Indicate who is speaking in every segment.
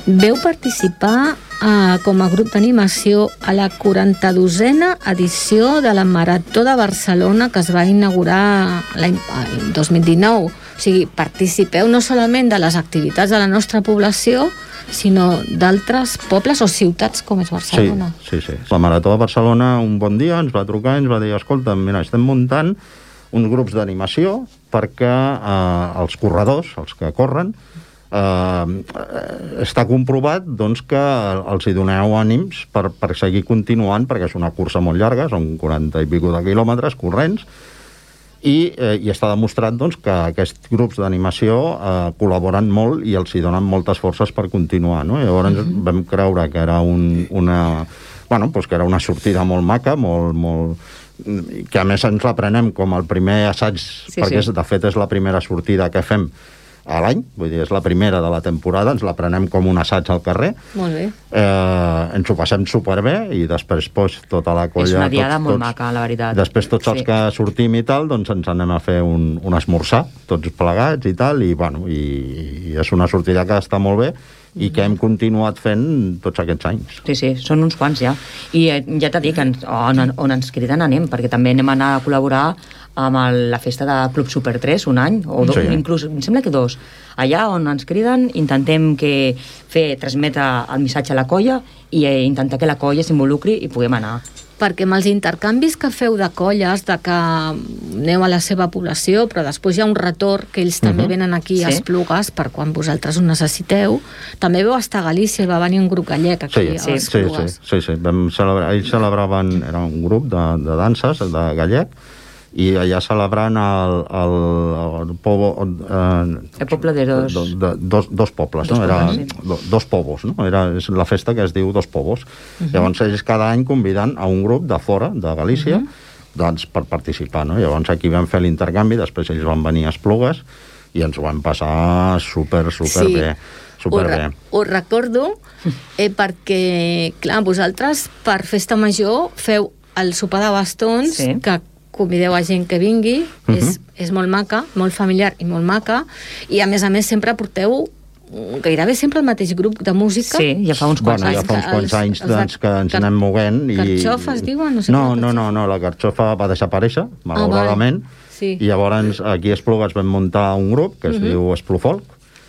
Speaker 1: Veu participar com a grup d'animació a la 42a edició de la Marató de Barcelona, que es va inaugurar l'any 2019. O sigui, participeu no solament de les activitats de la nostra població, sinó d'altres pobles o ciutats com és Barcelona.
Speaker 2: Sí. La Marató de Barcelona un bon dia ens va trucar i ens va dir: escolta, mira, estem muntant uns grups d'animació perquè els corredors, els que corren, està comprovat doncs, que els hi doneu ànims per seguir continuant, perquè és una cursa molt llarga, són 40 i pico de quilòmetres corrents, i està demostrat doncs, que aquests grups d'animació col·laboren molt i els hi donen moltes forces per continuar, no? I llavors vam creure que era que era una sortida molt maca, molt que a més ens la prenem com el primer assaig, perquè de fet és la primera sortida que fem a l'any, vull dir, és la primera de la temporada, ens la prenem com un assaig al carrer.
Speaker 1: Molt bé.
Speaker 2: Ens ho passem superbé i després tota la colla...
Speaker 3: És una diada molt maca, la veritat.
Speaker 2: Després tots els que sortim i tal, doncs ens anem a fer un esmorzar, tots plegats i tal, i és una sortida que està molt bé i que hem continuat fent tots aquests anys.
Speaker 3: Sí, són uns quants ja. I ja t'he dit que on ens criden anem, perquè també anem a anar a col·laborar amb la festa de Club Super 3 un any, o inclús, em sembla que 2. Allà on ens criden intentem transmetre el missatge a la colla i intentar que la colla s'involucri i puguem anar.
Speaker 1: Perquè amb els intercanvis que feu de colles, de que aneu a la seva població, però després hi ha un retorn que ells també venen aquí a Esplugues per quan vosaltres ho necessiteu. També veu estar a Galícia, va venir un grup gallec aquí a Esplugues.
Speaker 2: Sí. Ells celebraven, era un grup de danses de gallec, i allà celebrant el
Speaker 3: poble de
Speaker 2: dos pobles, no? Era dos povos, no? És la festa que es diu Dos Povos. Llavors ells cada any conviden a un grup de fora, de Galícia, doncs per participar, no? Llavors aquí vam fer l'intercanvi, després ells van venir a Esplugues i ens ho vam passar superbé.
Speaker 1: Ho recordo perquè, clar, vosaltres per festa major feu el sopar de bastons, que convideu a gent que vingui, és molt maca, molt familiar i molt maca, i a més sempre porteu gairebé sempre el mateix grup de música.
Speaker 3: Sí, ja fa uns quants anys.
Speaker 2: Ja fa uns quants anys doncs, que ens anem moguent.
Speaker 1: Carxofa es diuen?
Speaker 2: No, la Carxofa va desaparèixer, malauradament, i llavors aquí a Esplugues vam muntar un grup que es diu Esplufolk,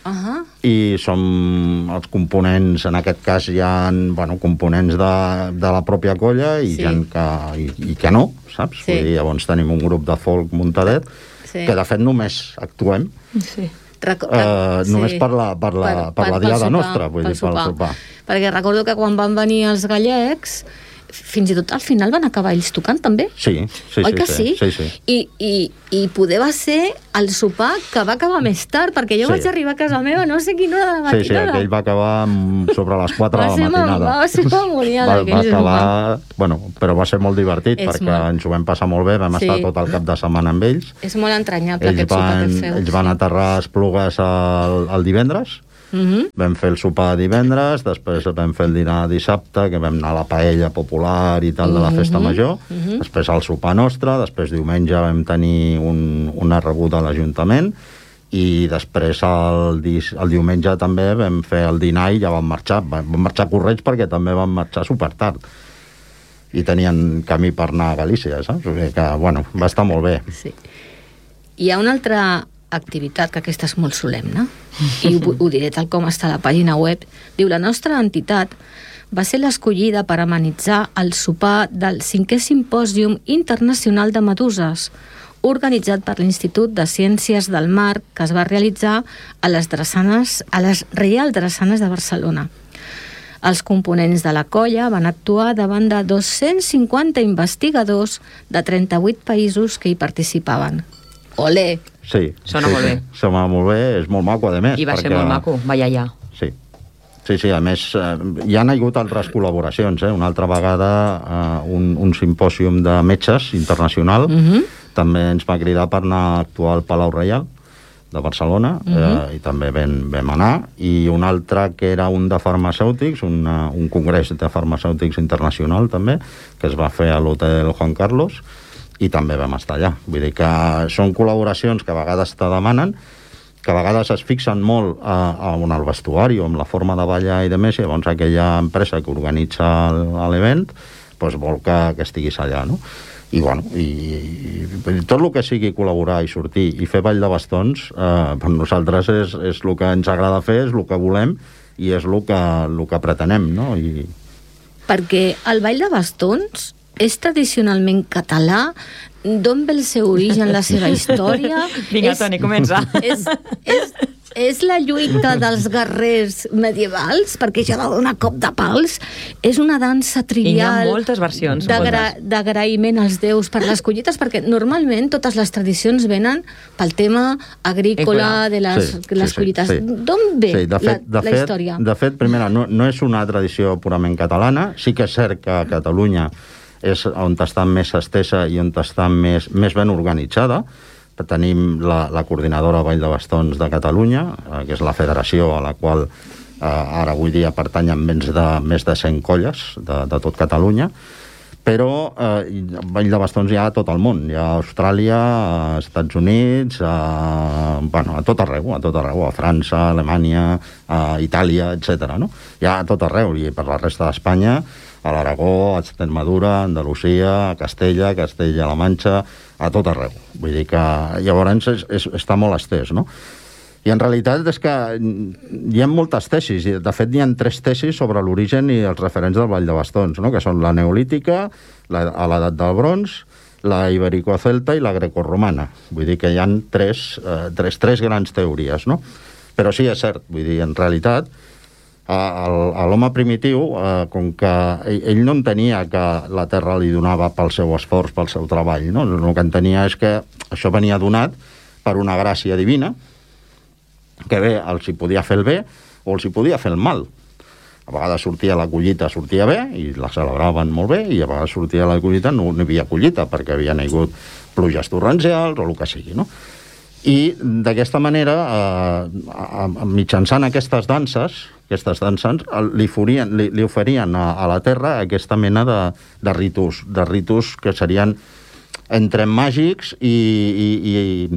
Speaker 2: i som els components, en aquest cas hi ha components de la pròpia colla i gent que no, saps? Llavors tenim un grup de folk muntadet que de fet només actuem només per la diada nostra, vull dir, pel sopar.
Speaker 1: Perquè recordo que quan van venir els gallecs fins i tot al final van acabar ells tocant també.
Speaker 2: Sí.
Speaker 1: Oi que sí?
Speaker 2: Sí.
Speaker 1: I poder va ser el sopar que va acabar més tard, perquè jo vaig arribar a casa meva no sé quina hora de matinada.
Speaker 2: Sí, aquell va acabar sobre les 4 de la matinada.
Speaker 1: Va ser memorial aquell
Speaker 2: sopar. Però va ser molt divertit perquè ens ho vam passar molt bé, vam estar tot el cap de setmana amb ells.
Speaker 1: És molt entranyable aquest sopar que feu.
Speaker 2: Ells van aterrar a Esplugues el divendres. Vam fer el sopar divendres, després vam fer el dinar dissabte, que vam anar a la paella popular i tal de la festa major, després el sopar nostre, després diumenge vam tenir una rebuda a l'Ajuntament i després el diumenge també vam fer el dinar i ja vam marxar corrents perquè també vam marxar supertard i tenien camí per anar a Galícia, saps? O sigui que, va estar molt bé.
Speaker 1: Sí. Hi ha una altra activitat, que aquesta és molt solemne, i ho diré tal com està a la pàgina web. Diu: la nostra entitat va ser l'escollida per amenitzar el sopar del 5è Simpòsium Internacional de Meduses, organitzat per l'Institut de Ciències del Mar, que es va realitzar a les Reial Drassanes de Barcelona. Els components de la colla van actuar davant de 250 investigadors de 38 països que hi participaven. Olé!
Speaker 2: Sí.
Speaker 3: Sona molt bé.
Speaker 2: Sona molt bé, és molt maco, a més.
Speaker 3: I va ser molt maco, vaja ja.
Speaker 2: Sí, a més, hi han hagut altres col·laboracions, Una altra vegada un simpòsium de metges internacional també ens va cridar per anar a actuar al Palau Reial de Barcelona, i també vam anar, i un altre que era un de farmacèutics, un congrés de farmacèutics internacional també, que es va fer a l'Hotel Juan Carlos, i també vam estar allà. Vull dir que són col·laboracions que a vegades te demanen que a vegades es fixen molt en el vestuari o en la forma de ballar i de més, i llavors aquella empresa que organitza l'event doncs vol que estiguis allà, no? I, bueno, i tot el que sigui col·laborar i sortir i fer ball de bastons, per nosaltres és el que ens agrada fer, és el que volem i és el que pretenem, no?
Speaker 1: Perquè el ball de bastons és tradicionalment català. D'on ve el seu origen, la seva història?
Speaker 3: Vinga, Toni, comença.
Speaker 1: És la lluita dels guerrers medievals, perquè ja va donar cop de pals. És una dansa trivial.
Speaker 3: I hi ha moltes versions.
Speaker 1: D'agraïment als déus per les collites, perquè normalment totes les tradicions venen pel tema agrícola de les collites.
Speaker 2: Sí.
Speaker 1: D'on ve la història?
Speaker 2: De fet, primera, no és una tradició purament catalana. Sí que és cert que a Catalunya és on està més estesa i on està més ben organitzada. Tenim la coordinadora Ball de Bastons de Catalunya, que és la federació a la qual ara avui dia pertanyen més de 100 colles de tot Catalunya, però Ball de Bastons hi ha a tot el món. Hi ha a Austràlia, a Estats Units, a tot arreu, a França, a Alemanya, a Itàlia, etc. No? Hi ha a tot arreu, i per la resta d'Espanya, a l'Aragó, a Extremadura, a Andalusia, a Castella-La Manxa, a tot arreu. Vull dir que llavors està molt estès, no? I en realitat és que hi ha moltes tesis, i de fet hi ha 3 tesis sobre l'origen i els referents del ball de bastons, no? Que són la neolítica, a l'edat del bronze, la iberico-celta i la grecorromana. Vull dir que hi ha tres grans teories, no? Però sí, és cert, vull dir, en realitat, l'home primitiu, com que ell no entenia que la terra li donava pel seu esforç, pel seu treball, no? El que entenia és que això venia donat per una gràcia divina, que bé, els hi podia fer el bé o els hi podia fer el mal. A vegades sortia la collita, sortia bé, i la celebraven molt bé, i a vegades sortia la collita, no hi havia collita, perquè havien hagut pluges torrencials o el que sigui, no? I d'aquesta manera, mitjançant aquestes danses li oferien a la Terra aquesta mena de ritus que serien entre màgics i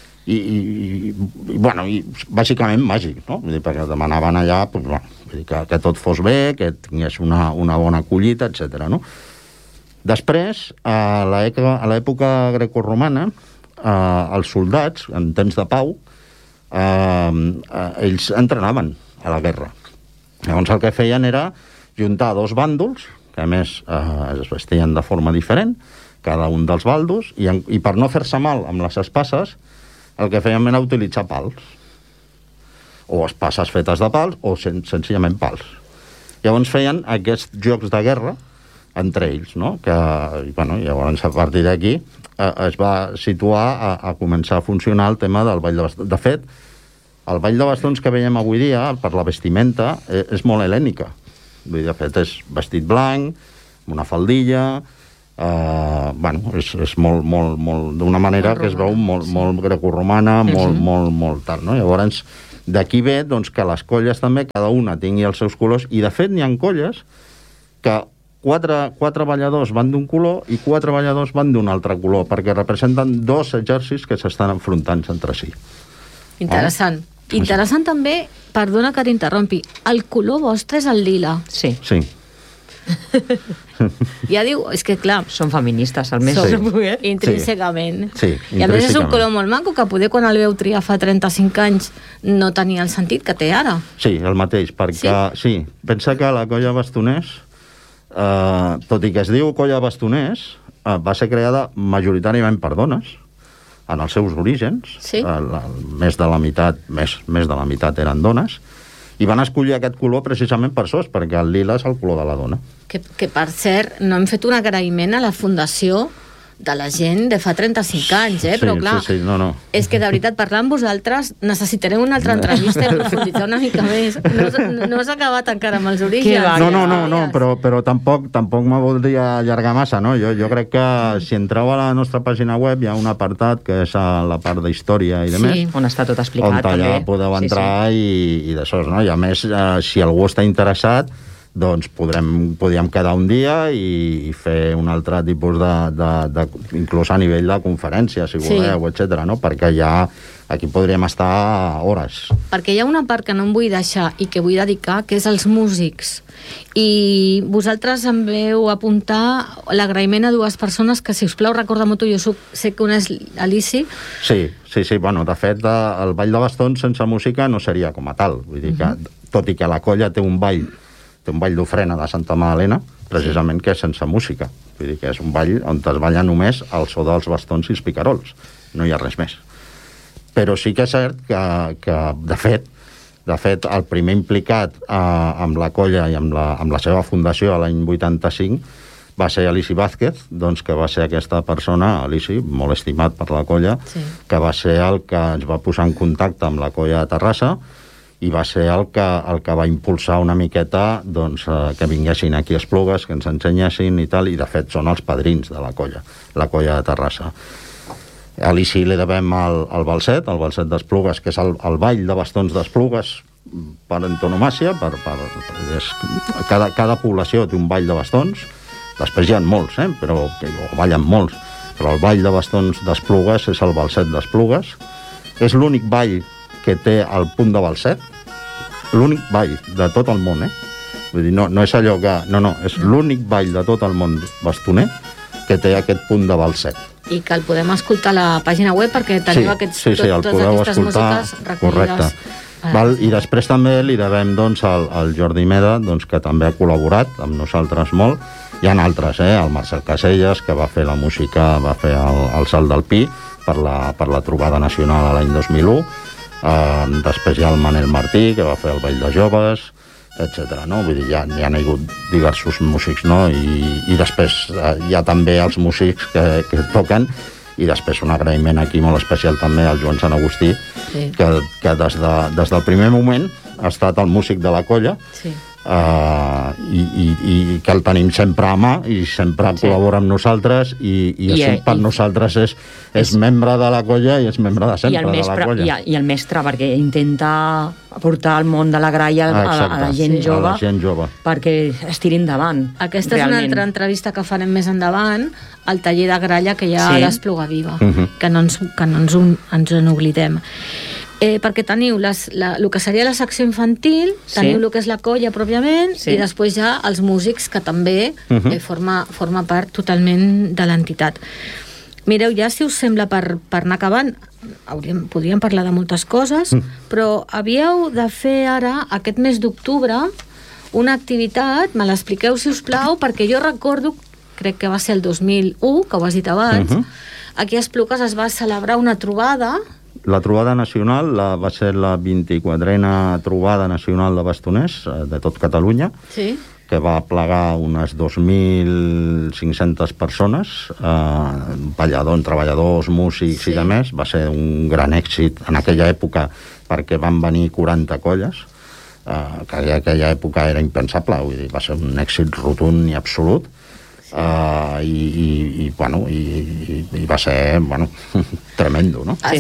Speaker 2: bàsicament màgics, no? Vull dir, perquè demanaven allà que tot fos bé, que tingués una bona collita, etc. No? Després, a l'època grecorromana, els soldats, en temps de pau, ells entrenaven a la guerra. Llavors el que feien era juntar 2 bàndols, que a més es vestien de forma diferent, cada un dels bàndols, i per no fer-se mal amb les espases, el que feien era utilitzar pals. O espases fetes de pals, o senzillament pals. Llavors feien aquests jocs de guerra entre ells, no? Llavors, a partir d'aquí, es va situar a començar a funcionar el tema del ball de bastons. De fet, el ball de bastons que veiem avui dia, per la vestimenta, és molt helènica. De fet, és vestit blanc, una faldilla, és molt d'una manera que es veu molt grecorromana, molt tal, no? Llavors, d'aquí ve que les colles també, cada una tingui els seus colors, i de fet n'hi ha colles que 4 balladors van d'un color i 4 balladors van d'un altre color, perquè representen 2 exèrcits que s'estan enfrontant entre si.
Speaker 1: Interessant. Interessant també, perdona que t'interrompi, el color vostre és el lila.
Speaker 3: Sí.
Speaker 1: Ja diu, és que clar...
Speaker 3: Són feministes, almenys.
Speaker 1: Intrínsecament.
Speaker 2: Sí,
Speaker 1: i a més és un color molt maco, que poder quan el veu triar fa 35 anys no tenia el sentit que té ara.
Speaker 2: Sí, el mateix, perquè sí, pensa que la colla Bastoners, tot i que es diu colla Bastoners, va ser creada majoritàriament per dones, en els seus orígens. Més de la meitat eren dones, i van escollir aquest color precisament per això, perquè el lila és el color de la dona.
Speaker 1: Que per cert, no hem fet un agraïment a la Fundació de la gent de fa 35 anys, però clar, és que de veritat, parlar amb vosaltres necessitarem una altra entrevista i profunditzar una mica més. No has acabat encara amb els orígens.
Speaker 2: No, però tampoc me voldria allargar massa, no? Jo crec que si entreu a la nostra pàgina web hi ha un apartat que és a la part d'història i de més,
Speaker 3: on està tot explicat,
Speaker 2: on allà podeu entrar i d'això, no? I a més, si algú està interessat, doncs podríem quedar un dia i fer un altre tipus inclús a nivell de conferència, si voleu, etc. No? Perquè ja aquí podríem estar hores.
Speaker 1: Perquè hi ha una part que no em vull deixar i que vull dedicar, que és els músics. I vosaltres em veu apuntar l'agraïment a dues persones que, si us plau, recorda-m'ho tu, jo sé que una és Alici.
Speaker 2: Sí. Bueno, de fet, el ball de bastons sense música no seria com a tal. Vull dir que, tot i que la colla té un ball d'ofrena de Santa Magdalena, precisament que és sense música. Vull dir que és un ball on es balla només el so dels bastons i els picarols. No hi ha res més. Però sí que és cert que de fet, el primer implicat amb la colla i amb la seva fundació l'any 85 va ser Alici Vázquez, doncs, que va ser aquesta persona, Alici, molt estimat per la colla, que va ser el que ens va posar en contacte amb la colla de Terrassa i va ser el que va impulsar una miqueta doncs, que vinguessin aquí a Esplugues, que ens ensenyessin i tal, i de fet són els padrins de la colla de Terrassa. A Alici li devem el balset d'Esplugues, que és el ball de bastons d'Esplugues per antonomàcia, cada població té un ball de bastons, després hi ha molts, però ballen molts, però el ball de bastons d'Esplugues és el balset d'Esplugues, és l'únic ball que té el punt de balset, l'únic ball de tot el món, Vull dir, no és allò que... No, és l'únic ball de tot el món bastoner que té aquest punt de balset.
Speaker 1: I que el podem escoltar a la pàgina web perquè teniu totes aquestes músiques recollides.
Speaker 2: I després també li devem al Jordi Meda, que també ha col·laborat amb nosaltres molt. Hi ha altres, el Marcel Caselles, que va fer la música, va fer el Salt del Pi per la trobada nacional a l'any 2001. Després hi ha el Manel Martí, que va fer el Ball de Joves, etc. No? Vull dir, hi ha hagut diversos músics, no? I després hi ha també els músics que toquen, i després un agraïment aquí molt especial també al Joan Sant Agustí, que des del primer moment ha estat el músic de la colla, i que el tenim sempre a mà i sempre col·labora amb nosaltres i per nosaltres és membre de la colla i és membre de sempre de la colla.
Speaker 3: I el mestre, perquè intenta portar el món de la gralla a la gent jove perquè es tiri endavant.
Speaker 1: Aquesta és una altra entrevista que farem més endavant, al taller de gralla que hi ha a l'Espluga Viva, que no ens n'oblidem. Perquè teniu el que seria la secció infantil, teniu el que és la colla pròpiament, i després ja els músics, que també forma part totalment de l'entitat. Mireu, ja si us sembla per anar acabant, podríem parlar de moltes coses, però havíeu de fer ara, aquest mes d'octubre, una activitat, me l'expliqueu si us plau, perquè jo recordo, crec que va ser el 2001, que ho has dit abans, aquí a Esplugues es va celebrar una trobada.
Speaker 2: La trobada nacional va ser la 24a trobada nacional de bastoners de tot Catalunya, que va plegar unes 2.500 persones, treballadors, músics i demés. Va ser un gran èxit en aquella època perquè van venir 40 colles, que en aquella època era impensable, vull dir, va ser un èxit rotund i absolut. I va ser tremendo, no?